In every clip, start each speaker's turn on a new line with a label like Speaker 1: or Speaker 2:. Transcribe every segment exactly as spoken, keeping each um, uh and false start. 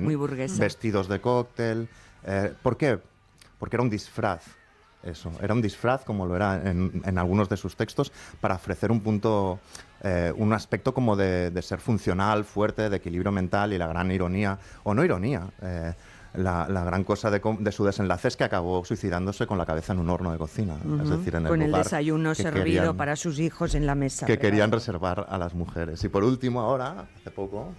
Speaker 1: muy burguesa.
Speaker 2: Vestidos de cóctel. Eh, ¿Por qué? Porque era un disfraz. Eso, era un disfraz, como lo era en, en algunos de sus textos, para ofrecer un punto, eh, un aspecto como de, de ser funcional, fuerte, de equilibrio mental y la gran ironía, o no ironía, eh, la, la gran cosa de, de su desenlace es que acabó suicidándose con la cabeza en un horno de cocina. Uh-huh. Es decir, en el
Speaker 1: con el
Speaker 2: lugar
Speaker 1: desayuno servido querían, para sus hijos en la mesa.
Speaker 2: Que preparado. Querían reservar a las mujeres. Y por último, ahora, hace poco...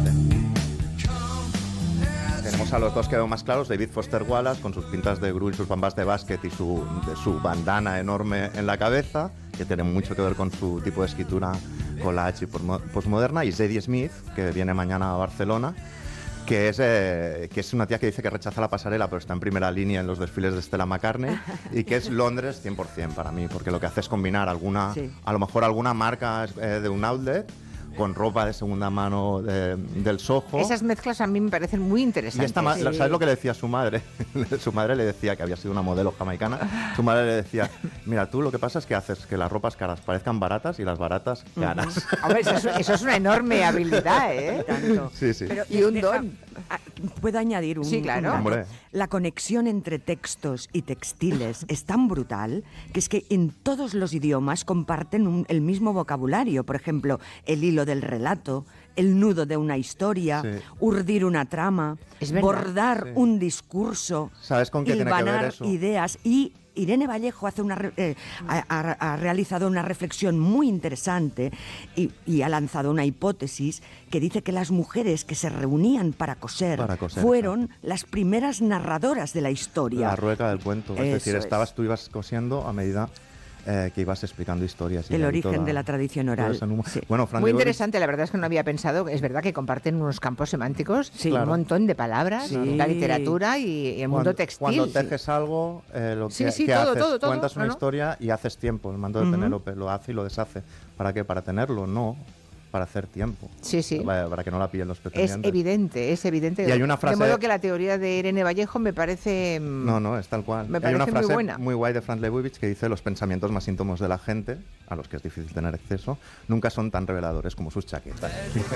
Speaker 2: Tenemos a los dos que veo más claros, David Foster Wallace con sus pintas de Gru y sus bambas de básquet y su, de su bandana enorme en la cabeza, que tiene mucho que ver con su tipo de escritura collage y postmoderna, y Zadie Smith, que viene mañana a Barcelona, que es, eh, que es una tía que dice que rechaza la pasarela, pero está en primera línea en los desfiles de Stella McCartney, y que es Londres cien por ciento para mí, porque lo que hace es combinar alguna, sí. a lo mejor alguna marca eh, de un outlet, con ropa de segunda mano de, del Soho.
Speaker 3: Esas mezclas a mí me parecen muy interesantes.
Speaker 2: Y esta, sí. ¿Sabes lo que le decía su madre? Su madre le decía, que había sido una modelo jamaicana, su madre le decía, mira, tú lo que pasa es que haces que las ropas caras parezcan baratas y las baratas caras.
Speaker 3: Uh-huh. Hombre, eso, eso es una enorme habilidad, ¿eh?
Speaker 1: Tanto.
Speaker 2: Sí, sí.
Speaker 1: Pero,
Speaker 3: y un don.
Speaker 1: ¿Puedo añadir un?
Speaker 3: Sí, claro.
Speaker 1: Un
Speaker 2: Hombre.
Speaker 1: La conexión entre textos y textiles es tan brutal que es que en todos los idiomas comparten un, el mismo vocabulario. Por ejemplo, el hilo del relato, el nudo de una historia, sí. urdir una trama, bordar sí. un discurso,
Speaker 2: ¿sabes con qué tiene que ver eso?
Speaker 1: Ideas. Y Irene Vallejo hace una, eh, ha, ha realizado una reflexión muy interesante y, y ha lanzado una hipótesis que dice que las mujeres que se reunían para coser,
Speaker 2: para coser
Speaker 1: fueron
Speaker 2: exacto.
Speaker 1: las primeras narradoras de la historia.
Speaker 2: La rueca del cuento, es
Speaker 1: Eso
Speaker 2: decir,
Speaker 1: es.
Speaker 2: estabas, tú ibas cosiendo a medida... Eh, que ibas explicando historias. Y
Speaker 1: el
Speaker 2: de
Speaker 1: origen
Speaker 2: toda,
Speaker 1: de la tradición oral.
Speaker 2: Sí. Bueno, Fran
Speaker 3: Muy
Speaker 2: de
Speaker 3: interesante, la verdad es que no había pensado. Es verdad que comparten unos campos semánticos, sí, claro. un montón de palabras, sí. la literatura y, y el
Speaker 2: cuando,
Speaker 3: mundo textil.
Speaker 2: Cuando tejes sí. algo, eh, lo que,
Speaker 3: sí, sí,
Speaker 2: que
Speaker 3: todo,
Speaker 2: haces,
Speaker 3: todo, todo,
Speaker 2: cuentas una
Speaker 3: ¿no?
Speaker 2: historia y haces tiempo. El mando de uh-huh. Penélope lo hace y lo deshace. ¿Para qué? Para tenerlo, no. Para hacer tiempo.
Speaker 3: Sí, sí.
Speaker 2: Para, para que no la pillen los pretendientes.
Speaker 3: Es evidente, es evidente.
Speaker 2: Y hay una frase...
Speaker 3: De modo que la teoría de Irene Vallejo me parece...
Speaker 2: No, no, es tal cual.
Speaker 3: Me
Speaker 2: hay
Speaker 3: parece
Speaker 2: una frase
Speaker 3: muy buena.
Speaker 2: muy guay de Franz Lebowitz que dice: los pensamientos más íntimos de la gente, a los que es difícil tener acceso, nunca son tan reveladores como sus chaquetas.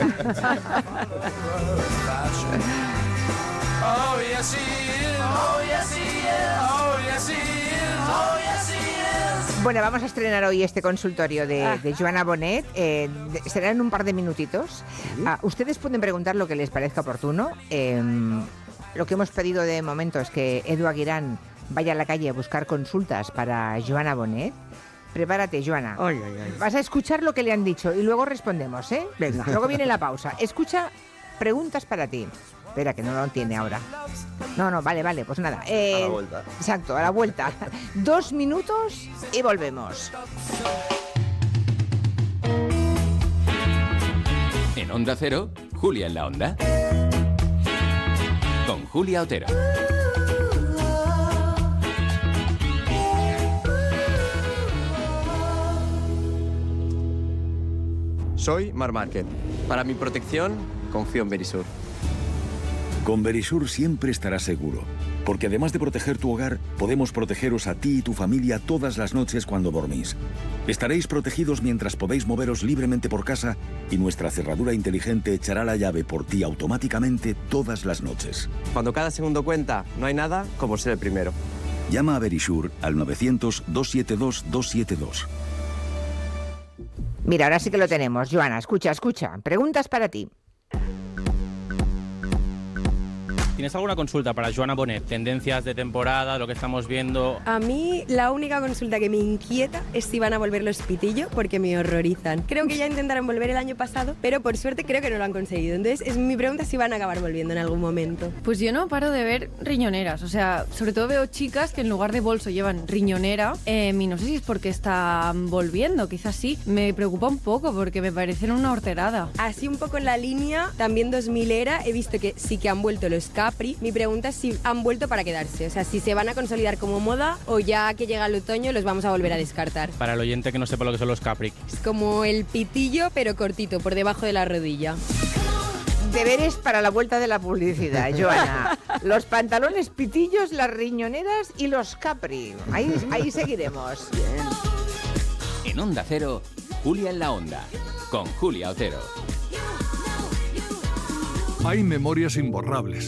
Speaker 4: Oh, yes, he is. Oh, yes, he is. Oh, yes, he is. Oh, yes, he is.
Speaker 3: Bueno, vamos a estrenar hoy este consultorio de, de Joana Bonet. Eh, de, será en un par de minutitos. ¿Sí? Uh, ustedes pueden preguntar lo que les parezca oportuno. Eh, lo que hemos pedido de momento es que Edu Aguirán vaya a la calle a buscar consultas para Joana Bonet. Prepárate, Joana.
Speaker 1: Ay, ay, ay.
Speaker 3: Vas a escuchar lo que le han dicho y luego respondemos, ¿eh?
Speaker 1: Venga.
Speaker 3: Luego viene la pausa. Escucha preguntas para ti. Espera, que no lo tiene ahora. No, no, vale, vale, pues nada. Eh,
Speaker 2: a la vuelta.
Speaker 3: Exacto, a la vuelta. Dos minutos y volvemos.
Speaker 5: En Onda Cero, Julia en la Onda. Con Julia Otero.
Speaker 6: Soy Mar Márquez. Para mi protección, confío en Verisur.
Speaker 7: Con Verisur siempre estarás seguro, porque además de proteger tu hogar, podemos protegeros a ti y tu familia todas las noches cuando dormís. Estaréis protegidos mientras podéis moveros libremente por casa y nuestra cerradura inteligente echará la llave por ti automáticamente todas las noches.
Speaker 6: Cuando cada segundo cuenta, no hay nada como ser el primero.
Speaker 7: Llama a Verisur al novecientos, doscientos setenta y dos, doscientos setenta y dos.
Speaker 3: Mira, ahora sí que lo tenemos. Joana, escucha, escucha. Preguntas para ti.
Speaker 8: ¿Tienes alguna consulta para Joana Bonet? Tendencias de temporada, lo que estamos viendo.
Speaker 9: A mí la única consulta que me inquieta es si van a volver los pitillos, porque me horrorizan. Creo que ya intentaron volver el año pasado, pero por suerte creo que no lo han conseguido. Entonces es mi pregunta si van a acabar volviendo en algún momento.
Speaker 10: Pues yo no paro de ver riñoneras, o sea, sobre todo veo chicas que en lugar de bolso llevan riñonera, eh, y no sé si es porque están volviendo, quizás sí. Me preocupa un poco porque me parecen una horterada.
Speaker 9: Así un poco en la línea, también dos mil era, he visto que sí que han vuelto los Capri. Mi pregunta es si han vuelto para quedarse, o sea, si se van a consolidar como moda o ya que llega el otoño los vamos a volver a descartar.
Speaker 8: Para el oyente que no sepa lo que son los Capri.
Speaker 9: Es como el pitillo, pero cortito, por debajo de la rodilla.
Speaker 3: Deberes para la vuelta de la publicidad, Joana. Los pantalones pitillos, las riñoneras y los Capri. Ahí, ahí seguiremos.
Speaker 5: Bien. En Onda Cero, Julia en la Onda, con Julia Otero.
Speaker 11: Hay memorias imborrables.